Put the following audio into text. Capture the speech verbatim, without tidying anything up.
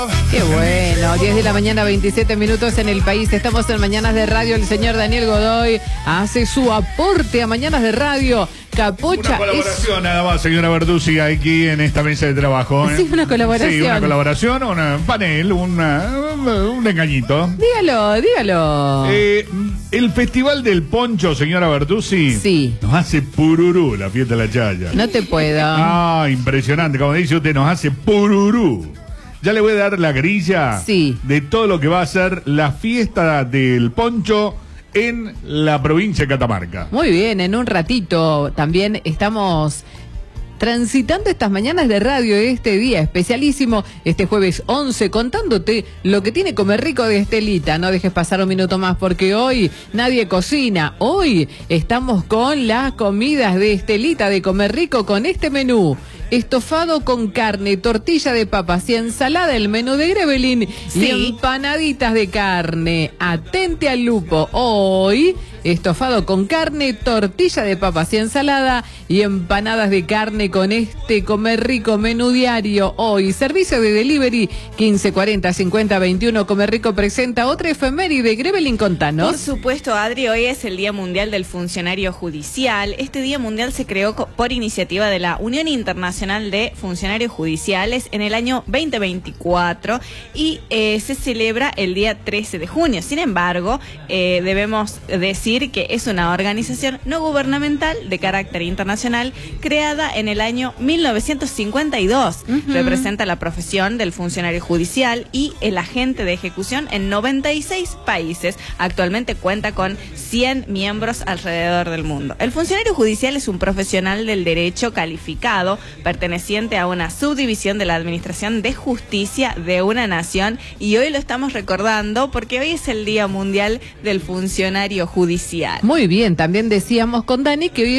Qué bueno, diez de la mañana, veintisiete minutos en el país. Estamos en Mañanas de Radio. El señor Daniel Godoy hace su aporte a Mañanas de Radio. Capocha. Una colaboración es... nada más, señora Bertuzzi, aquí en esta mesa de trabajo. ¿eh? Sí, una colaboración. Sí, una colaboración, una, un panel, una, un engañito. Dígalo, dígalo. Eh, el Festival del Poncho, señora Bertuzzi. Sí. Nos hace pururú la fiesta de la Chaya. No te puedo. Ah, impresionante. Como dice usted, nos hace pururú. Ya le voy a dar la grilla sí. de todo lo que va a ser la fiesta del Poncho en la provincia de Catamarca. Muy bien, en un ratito también estamos transitando estas mañanas de radio este día especialísimo, este jueves once, contándote lo que tiene Comer Rico de Estelita. No dejes pasar un minuto más porque hoy nadie cocina. Hoy estamos con las comidas de Estelita de Comer Rico con este menú. Estofado con carne, tortilla de papas y ensalada, el menú de Grevelin. Sí. Y empanaditas de carne. Atente al lupo. Hoy, estofado con carne, tortilla de papas y ensalada y empanadas de carne con este Comer Rico menú diario. Hoy, servicio de delivery quince cuarenta cincuenta veintiuno. Comer Rico presenta otra efeméride. Grevelin, contanos. Por supuesto, Adri, hoy es el Día Mundial del Funcionario Judicial. Este Día Mundial se creó por iniciativa de la Unión Internacional de Funcionarios Judiciales en el año veinte veinticuatro y eh, se celebra el día trece de junio. Sin embargo, eh, debemos decir que es una organización no gubernamental de carácter internacional creada en el año mil novecientos cincuenta y dos. Uh-huh. Representa la profesión del funcionario judicial y el agente de ejecución en noventa y seis países. Actualmente cuenta con cien miembros alrededor del mundo. El funcionario judicial es un profesional del derecho calificado, perteneciente a una subdivisión de la Administración de Justicia de una nación, y hoy lo estamos recordando porque hoy es el Día Mundial del Funcionario Judicial. Muy bien, también decíamos con Dani que hoy